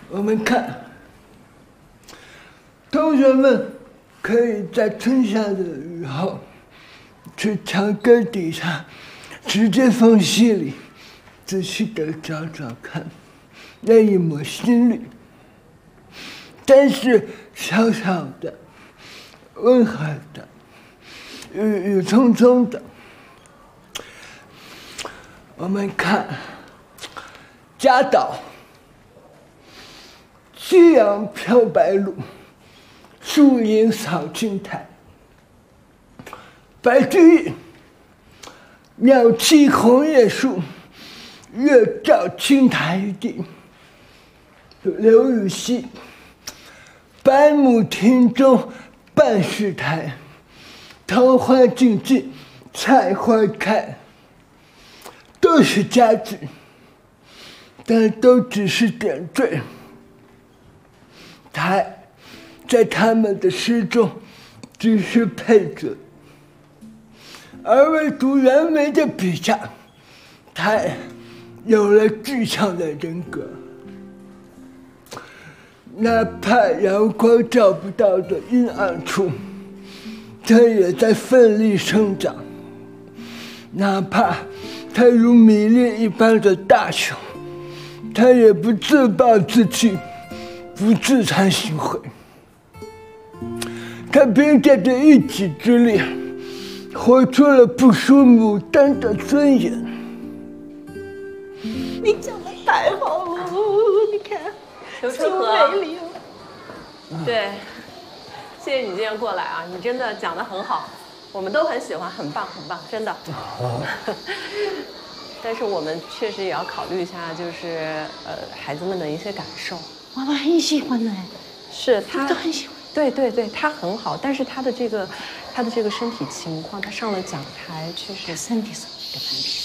我们看，同学们可以在春夏的雨后，去墙根底下直接缝隙里，仔细的找找看，那一抹心绿。但是小小的、温和的、郁郁葱葱的，我们看贾岛。夕阳飘白鹭，树影扫青苔。白居易，鸟栖红叶树，月照青苔地。刘禹锡，百亩庭中半是苔，桃花尽尽菜花开。都是佳句，但都只是点缀。苔，在他们的诗中只是配角，而唯独袁枚的笔下，苔有了具象的人格。哪怕阳光照不到的阴暗处，它也在奋力生长；哪怕它如米粒一般的大小，它也不自暴自弃。不自惭形秽，他凭借着一己之力，活出了不输牡丹的尊严。 你讲的太好了，你看， 刘春和， 美丽了。 对，谢谢你今天过来啊，你真的讲得很好，我们都很喜欢，很棒，很棒，真的。但是我们确实也要考虑一下，就是孩子们的一些感受。 娃娃很喜欢的， 是他都很喜欢。 对对对，他很好，但是他的这个身体情况，他上了讲台，确实身体是一个问题。